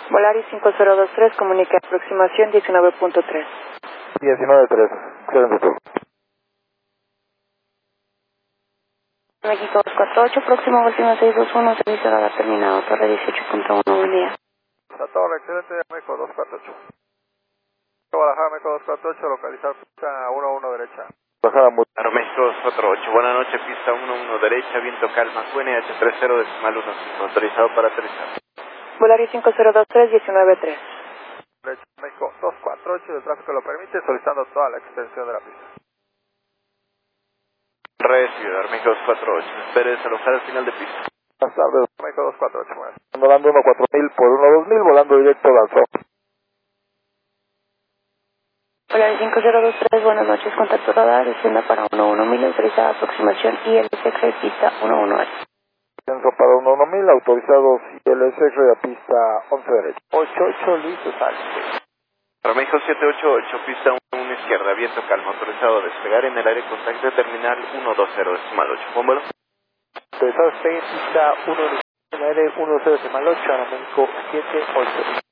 Volaris 5023, comunica aproximación 19.3. 19.3, excelente turno. México 248, próximo último 621, servicio de haber terminado, torre 18.1, buen día. La torre, excelente, México 248. Guadalajara, México 248, localizar pista 11 derecha. Guadalajara, México 248, buenas noches, pista 11 derecha, viento calma, QNH30 decimal 1, autorizado para aterrizar. Volaris 5023, 19.3. Derecha, México 248, el tráfico lo permite, solicitando toda la extensión de la pista. Recibido, México 248, espere desalojar al final de pista. Buenas tardes, México 248, bueno. Volando 14000 por 12000, volando directo al sol. Volaris 5023, buenas noches, contacto radar, descienda para 11000, autorizada aproximación ILS pista 11. Descenso para 11000, autorizado ILS a pista 11 derecha. 88, listo, sale. México 788, pista 11 izquierda, viento calma, autorizado a despegar en el área contacto terminal 120 decimal 8. ¿Buen vuelo? Autorizado despegue pista 1 en el aire 10 decimal 8, ahora México 78.